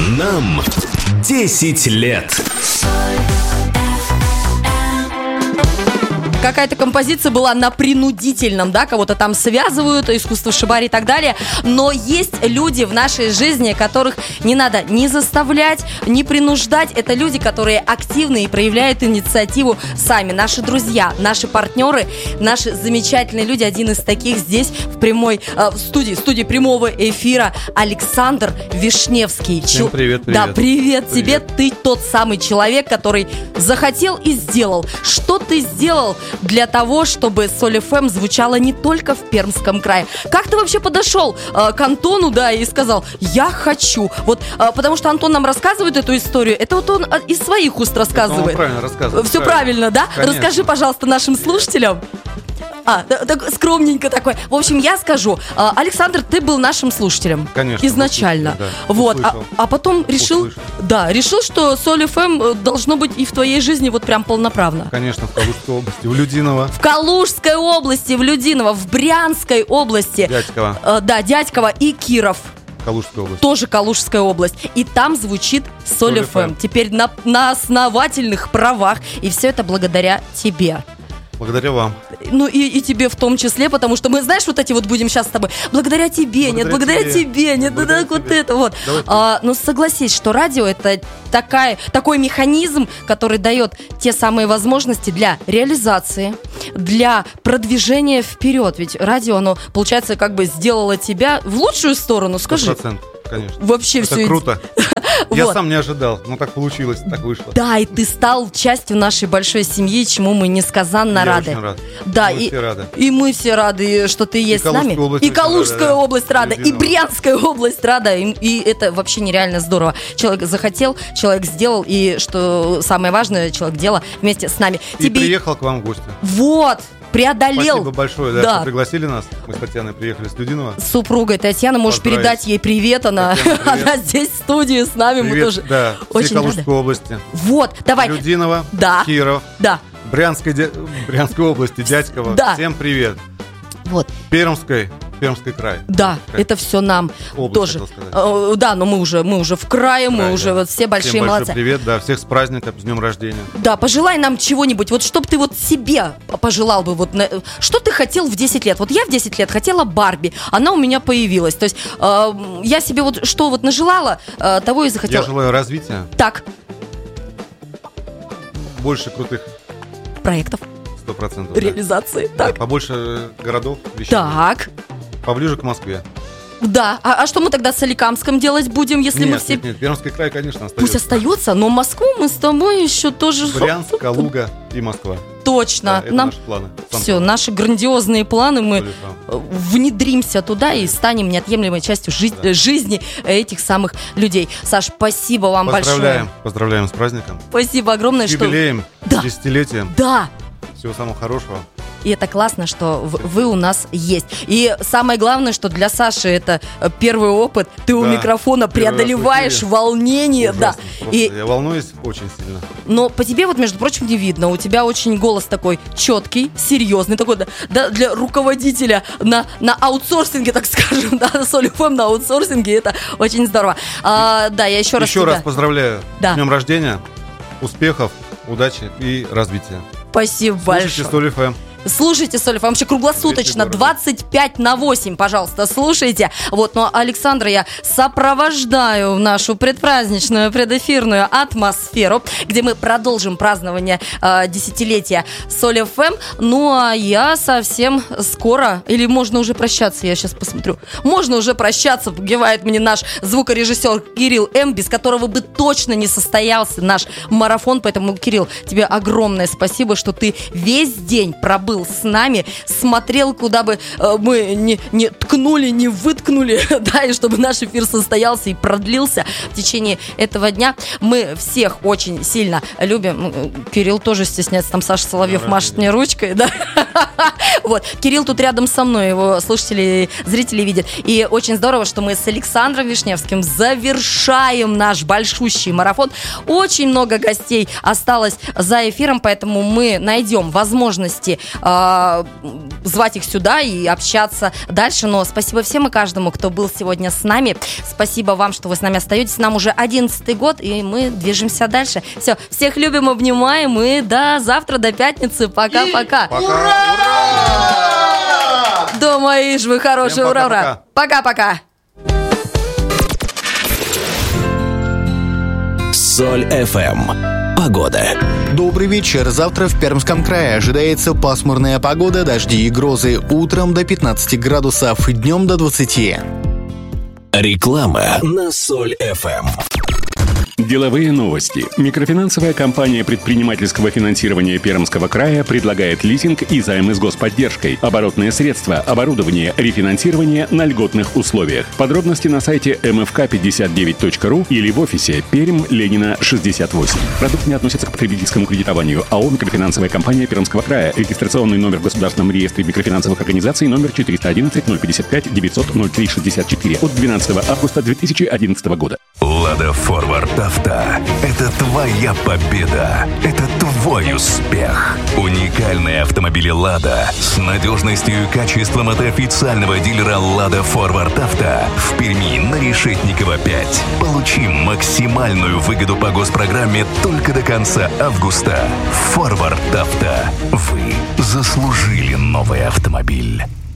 Нам 10 лет. Какая-то композиция была на принудительном, да, кого-то там связывают, искусство шибари и так далее. Но есть люди в нашей жизни, которых не надо ни заставлять, ни принуждать. Это люди, которые активны и проявляют инициативу сами. Наши друзья, наши партнеры, наши замечательные люди. Один из таких здесь в студии прямого эфира Александр Вишневский. Всем привет. Да, привет тебе. Ты тот самый человек, который захотел и сделал. Что ты сделал для того, чтобы Соль ФМ звучала не только в Пермском крае? Как ты вообще подошел к Антону, да, и сказал: я хочу? Вот, потому что Антон нам рассказывает эту историю. Это вот он из своих уст рассказывает. Он правильно рассказывает. Все правильно, да? Конечно. Расскажи, пожалуйста, нашим слушателям. Так скромненько такой. В общем, я скажу, Александр, ты был нашим слушателем. Конечно. Изначально. Да. Вот. А потом решил, что Соль ФМ должно быть и в твоей жизни вот прям полноправно. Конечно, в Калужской области, в Людиново. В Калужской области, в Людиново, в Брянской области. Дядьково. Дядьково и Киров. Калужская область. Тоже Калужская область. И там звучит Соль ФМ. Теперь на основательных правах. И все это благодаря тебе. Благодаря вам. Ну и тебе в том числе, потому что мы, знаешь, вот эти вот будем сейчас с тобой. Благодаря тебе, благодаря тебе, вот это вот. Но согласись, что радио — это такой механизм, который дает те самые возможности для реализации, для продвижения вперед. Ведь радио, оно, получается, как бы сделало тебя в лучшую сторону, скажи. 100%, конечно. Вообще это все круто. Я сам не ожидал, но так получилось, так вышло. Да, и ты стал частью нашей большой семьи, чему мы несказанно рады. Я очень рад. Да, мы все рады. И мы все рады, что ты есть с нами. И Калужская область рада, и Брянская область рада. И это вообще нереально здорово. Человек захотел, человек сделал, и что самое важное, человек делал вместе с нами. И приехал к вам в гости. Вот. Преодолел. Спасибо большое, да, что пригласили нас. Мы с Татьяной приехали с Людинова. С супругой Татьяна, можешь передать ей привет. Она здесь в студии с нами. Привет, мы тоже да, очень рады. Калужской области. Вот, давай. Людиново, да. Киров, да. Брянской области, Дядьково. Да. Всем привет. Вот. Пермский край. Да, это все нам область, тоже. Да, но мы уже в крае, мы уже вот все большие всем молодцы. Всем привет, да, всех с праздником, с днем рождения. Да, пожелай нам чего-нибудь, вот чтоб ты вот себе пожелал бы, вот что ты хотел в 10 лет? Вот я в 10 лет хотела Барби, она у меня появилась. То есть я себе вот что вот нажелала, того и захотела. Я желаю развития. Так. Больше крутых проектов. 100%. Реализации. Да, так. Побольше городов, вещей. Так. Поближе к Москве. Да, а что мы тогда с Соликамском делать будем, если мы все... Нет, Пермский край, конечно, остается. Пусть остается, но Москву мы с тобой еще тоже... Брянск, Калуга и Москва. Точно. Да, это наши планы. Все, наши грандиозные планы, мы внедримся туда и станем неотъемлемой частью жизни этих самых людей. Саш, спасибо вам большое. Поздравляем с праздником. Спасибо огромное. С юбилеем, десятилетием. Да. Всего самого хорошего. И это классно, что вы у нас есть. И самое главное, что для Саши это первый опыт. Ты у микрофона преодолеваешь волнение. Ужасно, да. Я волнуюсь очень сильно. Но по тебе вот, между прочим, не видно. У тебя очень голос такой четкий, серьезный. Такой, да, для руководителя на аутсорсинге, так скажем. Да, Соль ФМ на аутсорсинге. Это очень здорово. Да, я еще раз поздравляю с днем рождения. Успехов, удачи и развития. Спасибо большое. Слушайте Соль ФМ. Слушайте Соль ФМ вообще круглосуточно, 25/8, пожалуйста, слушайте. Вот, но Александра я сопровождаю в нашу предпраздничную, предэфирную атмосферу, где мы продолжим празднование десятилетия Соль ФМ. Ну, а я совсем скоро, или можно уже прощаться, я сейчас посмотрю. Можно уже прощаться, кивает мне наш звукорежиссер Кирилл М., без которого бы точно не состоялся наш марафон. Поэтому, Кирилл, тебе огромное спасибо, что ты весь день пробыл с нами, смотрел, куда бы мы не ткнули, не выткнули, да, и чтобы наш эфир состоялся и продлился в течение этого дня. Мы всех очень сильно любим. Кирилл тоже стесняется, там Саша Соловьев машет мне ручкой, да. Вот, Кирилл тут рядом со мной, его слушатели, зрители видят. И очень здорово, что мы с Александром Вишневским завершаем наш большущий марафон. Очень много гостей осталось за эфиром, поэтому мы найдем возможности звать их сюда и общаться дальше. Но спасибо всем и каждому, кто был сегодня с нами. Спасибо вам, что вы с нами остаетесь. Нам уже 11-й год, и мы движемся дальше. Все, всех любим, обнимаем, и до завтра, до пятницы. Пока-пока. Ура! Да, мои же вы хорошие, ура-ура. Пока-пока. Соль FM. Погода. Добрый вечер. Завтра в Пермском крае ожидается пасмурная погода, дожди и грозы. Утром до 15 градусов, днем до 20. Реклама на Соль FM. Деловые новости. Микрофинансовая компания предпринимательского финансирования Пермского края предлагает лизинг и займы с господдержкой, оборотные средства, оборудование, рефинансирование на льготных условиях. Подробности на сайте mfk59.ru или в офисе Пермь, Ленина, 68. Продукт не относится к потребительскому кредитованию. АО «Микрофинансовая компания Пермского края». Регистрационный номер в Государственном реестре микрофинансовых организаций номер 411 055 900 0364 от 12 августа 2011 года. Лада Форвард Авто. Это твоя победа. Это твой успех. Уникальные автомобили Лада с надежностью и качеством от официального дилера Лада Форвард Авто в Перми на Решетникова 5. Получи максимальную выгоду по госпрограмме только до конца августа. Форвард Авто. Вы заслужили новый автомобиль.